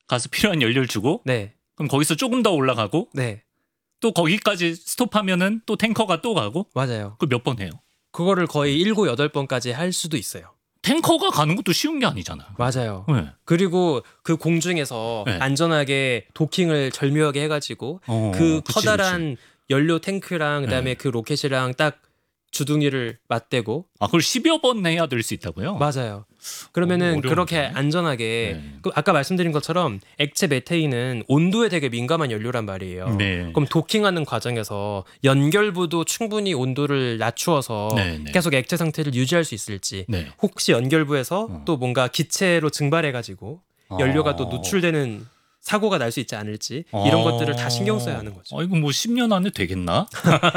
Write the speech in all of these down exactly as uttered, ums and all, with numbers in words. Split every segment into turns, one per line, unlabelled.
가서 필요한 연료를 주고
네.
그럼 거기서 조금 더 올라가고
네.
또 거기까지 스톱하면은 또 탱커가 또 가고
맞아요.
그 몇 번 해요?
그거를 거의 일곱, 여덟 번까지 할 수도 있어요.
탱커가 가는 것도 쉬운 게 아니잖아요.
맞아요.
네.
그리고 그 공중에서
네.
안전하게 도킹을 절묘하게 해가지고
어,
그
그치,
커다란
그치.
연료 탱크랑 그다음에
네.
그 로켓이랑 딱 주둥이를 맞대고.
아, 그걸 십여 번 해야 될 수 있다고요?
맞아요. 그러면은
어,
그렇게
어려운데?
안전하게
네.
그 아까 말씀드린 것처럼 액체 메테인은 온도에 되게 민감한 연료란 말이에요.
네.
그럼 도킹하는 과정에서 연결부도 충분히 온도를 낮추어서
네, 네.
계속 액체 상태를 유지할 수 있을지,
네.
혹시 연결부에서
어.
또 뭔가 기체로 증발해가지고 연료가 또 노출되는 사고가 날 수 있지 않을지, 이런
어.
것들을 다 신경 써야 하는 거죠.
어, 이거 뭐 십 년 안에 되겠나?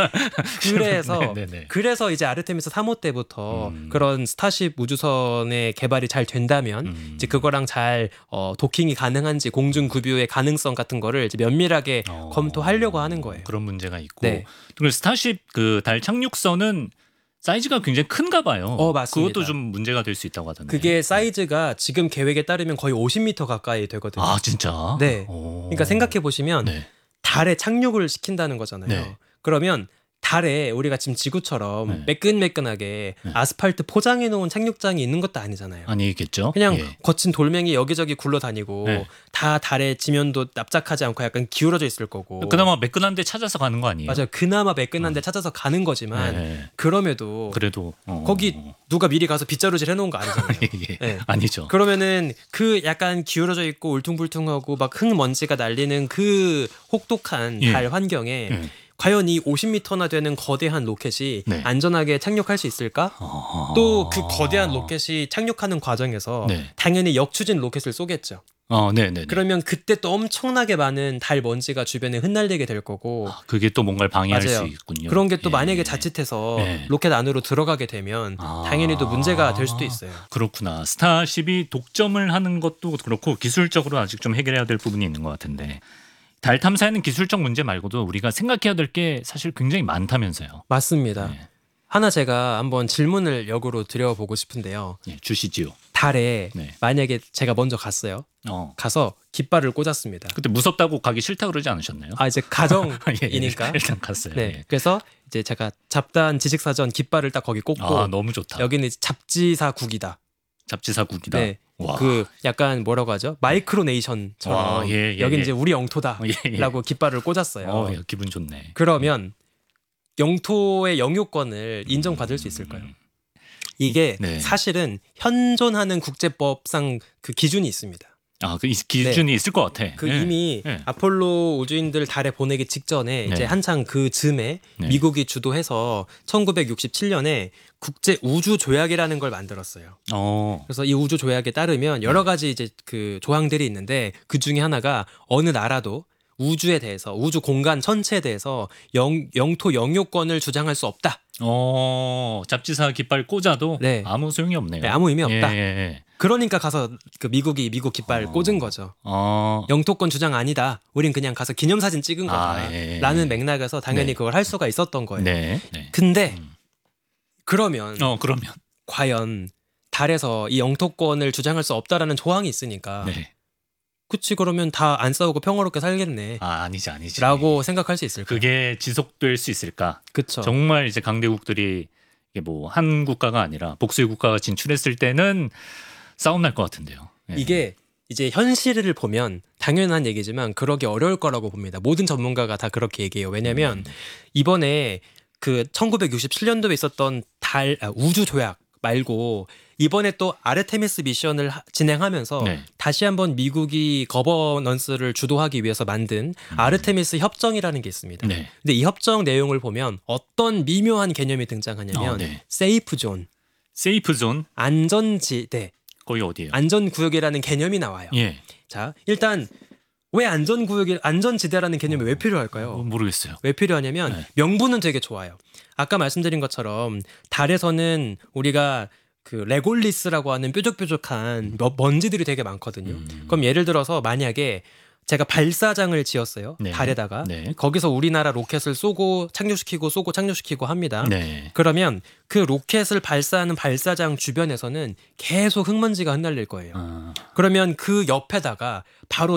그래서
네, 네, 네.
그래서 이제 아르테미스 삼 호 때부터
음.
그런 스타쉽 우주선의 개발이 잘 된다면
음.
이제 그거랑 잘 어, 도킹이 가능한지, 공중 급유의 가능성 같은 거를 이제 면밀하게
어.
검토하려고 하는 거예요.
그런 문제가 있고.
네.
그리고 스타쉽 그 달 착륙선은 사이즈가 굉장히 큰가 봐요.
어, 맞습니다.
그것도 좀 문제가 될 수 있다고 하던데.
그게 사이즈가 지금 계획에 따르면 거의 오십 미터 가까이 되거든요.
아, 진짜?
네.
오.
그러니까 생각해 보시면
네.
달에 착륙을 시킨다는 거잖아요.
네.
그러면 달에 우리가 지금 지구처럼
네.
매끈매끈하게
네.
아스팔트 포장해 놓은 착륙장이 있는 것도 아니잖아요.
아니겠죠?
그냥
예.
거친 돌멩이 여기저기 굴러다니고
네.
다 달의 지면도 납작하지 않고 약간 기울어져 있을 거고.
그나마 매끈한 데 찾아서 가는 거 아니에요?
맞아요. 그나마 매끈한 데 찾아서 가는 거지만
네.
그럼에도
그래도 어.
거기 누가 미리 가서 빗자루질 해놓은 거 아니잖아요.
예, 예.
네.
아니죠.
그러면은 그 약간 기울어져 있고 울퉁불퉁하고 막 흙먼지가 날리는 그 혹독한
예.
달 환경에
예.
과연 이 오십 미터나 되는 거대한 로켓이
네.
안전하게 착륙할 수 있을까?
어.
또 그 거대한 로켓이 착륙하는 과정에서
네.
당연히 역추진 로켓을 쏘겠죠.
어, 네, 네.
그러면 그때 또 엄청나게 많은 달 먼지가 주변에 흩날리게 될 거고.
그게 또 뭔가를 방해할
맞아요.
수 있군요.
그런 게 또
예.
만약에 자칫해서
예.
로켓 안으로 들어가게 되면
아.
당연히 또 문제가 될 수도 있어요.
그렇구나. 스타쉽이 독점을 하는 것도 그렇고 기술적으로 아직 좀 해결해야 될 부분이 있는 것 같은데, 달 탐사에는 기술적 문제 말고도 우리가 생각해야 될 게 사실 굉장히 많다면서요.
맞습니다.
예.
하나 제가 한번 질문을 역으로 드려보고 싶은데요.
예, 주시지요.
달에
네.
만약에 제가 먼저 갔어요.
어.
가서 깃발을 꽂았습니다.
그때 무섭다고 가기 싫다 그러지 않으셨나요?
아 이제
예, 예.
가정이니까.
일단 갔어요.
네.
예.
그래서 이제 제가 잡다한 지식사전 깃발을 딱 거기 꽂고,
아, 너무 좋다.
여기는 이제 잡지사국이다.
잡지사국이다.
네.
와.
그 약간 뭐라고 하죠? 마이크로네이션처럼
와, 예, 예,
여긴
예.
이제 우리 영토다라고
예, 예.
깃발을 꽂았어요.
어, 예, 기분 좋네.
그러면 영토의 영유권을 인정받을 수 있을까요?
음.
이게
네.
사실은 현존하는 국제법상 그 기준이 있습니다.
아, 그 이- 기준이 있을 것 같아.
그
예.
이미
예.
아폴로 우주인들 달에 보내기 직전에
네.
이제 한창 그 즈음에
네.
미국이 주도해서 천구백육십칠 년에 국제 우주 조약이라는 걸 만들었어요.
어.
그래서 이 우주 조약에 따르면 여러 가지 이제 그 조항들이 있는데, 그 중에 하나가 어느 나라도 우주에 대해서, 우주 공간 전체에 대해서 영, 영토 영유권을 주장할 수 없다.
어, 잡지사 깃발 꽂아도
네.
아무 소용이 없네요.
네, 아무 의미 없다.
예, 예, 예.
그러니까 가서 그 미국이 미국 깃발
어.
꽂은 거죠.
어.
영토권 주장 아니다. 우린 그냥 가서 기념사진 찍은 거다.
아, 예, 예.
라는 맥락에서 당연히
네.
그걸 할 수가 있었던 거예요.
네. 네.
근데
음.
그러면
어, 그러면
과연 달에서 이 영토권을 주장할 수 없다라는 조항이 있으니까
네.
그치, 그러면 다 안 싸우고 평화롭게 살겠네
아, 아니지, 아니지.
라고 생각할 수 있을까요?
그게 지속될 수 있을까?
그쵸.
정말 이제 강대국들이 이게 뭐 한 국가가 아니라 복수의 국가가 진출했을 때는 싸움 날 것 같은데요. 예.
이게 이제 현실을 보면 당연한 얘기지만 그러기 어려울 거라고 봅니다. 모든 전문가가 다 그렇게 얘기해요. 왜냐면
음.
이번에 그 천구백육십칠 년도에 있었던 달 아, 우주 조약 말고 이번에 또 아르테미스 미션을 하- 진행하면서
네.
다시 한번 미국이 거버넌스를 주도하기 위해서 만든 아르테미스 협정이라는 게 있습니다.
음. 네.
근데 이 협정 내용을 보면 어떤 미묘한 개념이 등장하냐면
어, 네.
세이프 존,
세이프 존
안전지대,
거기 어디예요?
안전구역이라는 개념이 나와요.
예.
자, 일단 왜 안전구역이 안전지대라는 개념이 왜
어,
필요할까요?
모르겠어요.
왜 필요하냐면
네.
명분은 되게 좋아요. 아까 말씀드린 것처럼 달에서는 우리가 그 레골리스라고 하는 뾰족뾰족한 머- 먼지들이 되게 많거든요.
음.
그럼 예를 들어서 만약에 제가 발사장을 지었어요.
네.
달에다가
네.
거기서 우리나라 로켓을 쏘고 착륙시키고 쏘고 착륙시키고 합니다.
네.
그러면 그 로켓을 발사하는 발사장 주변에서는 계속 흙먼지가 흩날릴 거예요.
아.
그러면 그 옆에다가 바로